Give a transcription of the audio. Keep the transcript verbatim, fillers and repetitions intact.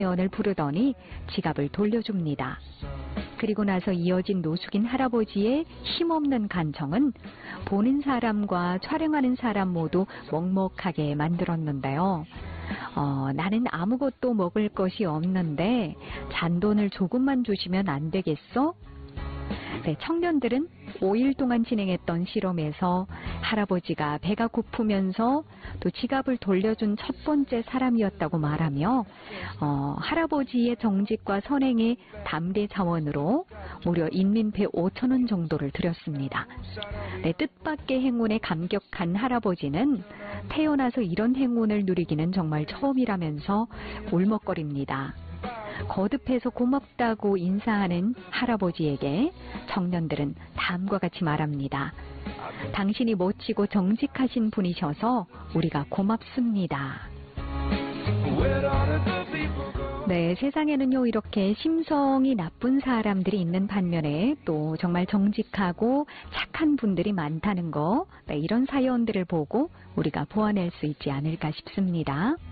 연을 부르더니 지갑을 돌려줍니다. 그리고 나서 이어진 노숙인 할아버지의 힘없는 간청은 보는 사람과 촬영하는 사람 모두 먹먹하게 만들었는데요. 어, 나는 아무것도 먹을 것이 없는데 잔돈을 조금만 주시면 안 되겠어? 네, 청년들은 오 일 동안 진행했던 실험에서 할아버지가 배가 고프면서 또 지갑을 돌려준 첫 번째 사람이었다고 말하며 어, 할아버지의 정직과 선행의 담대 자원으로 무려 인민폐 오천 원 정도를 드렸습니다. 네, 뜻밖의 행운에 감격한 할아버지는 태어나서 이런 행운을 누리기는 정말 처음이라면서 울먹거립니다. 거듭해서 고맙다고 인사하는 할아버지에게 청년들은 다음과 같이 말합니다. 당신이 멋지고 정직하신 분이셔서 우리가 고맙습니다. 네, 세상에는요 이렇게 심성이 나쁜 사람들이 있는 반면에 또 정말 정직하고 착한 분들이 많다는 거, 네, 이런 사연들을 보고 우리가 보아낼 수 있지 않을까 싶습니다.